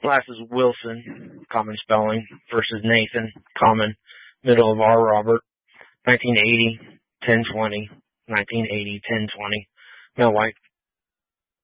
Last is Wilson, common spelling, versus Nathan, common, middle of R. Robert, 1980, 1020, 1980, 1020, male white,